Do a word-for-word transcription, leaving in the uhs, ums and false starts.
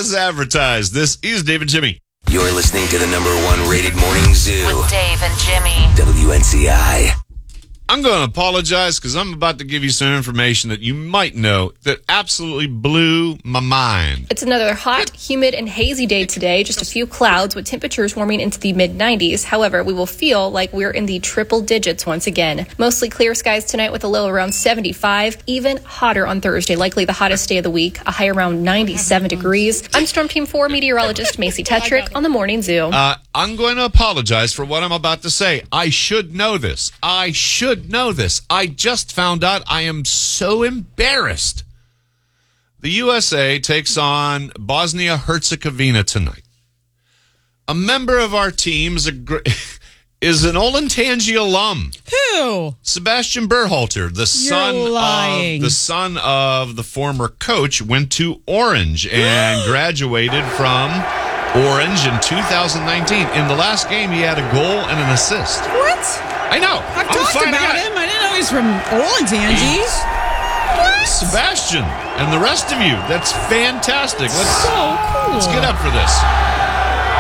as advertised. This is Dave and Jimmy. You're listening to the number one rated morning zoo. With Dave and Jimmy. W N C I. I'm going to apologize because I'm about to give you some information that you might know that absolutely blew my mind. It's another hot, humid, and hazy day today. Just a few clouds with temperatures warming into the mid nineties. However, we will feel like we're in the triple digits once again. Mostly clear skies tonight with a low around seventy-five. Even hotter on Thursday, likely the hottest day of the week. A high around ninety-seven degrees. I'm Storm Team four meteorologist Macy Tetrick on the Morning Zoo. Uh, I'm going to apologize for what I'm about to say. I should know this. I should know this. I just found out. I am so embarrassed. The U S A takes on Bosnia-Herzegovina tonight. A member of our team is, a gr- is an Olentangy alum. Who? Sebastian Berhalter, the son lying. of the son of the former coach, went to Orange and graduated from Orange in two thousand nineteen. In the last game, he had a goal and an assist. What? I know. I've I'm talked finding about out. him. I didn't know he's from Olentangy. What? Sebastian and the rest of you. That's fantastic. Let's, So cool. let's get up for this.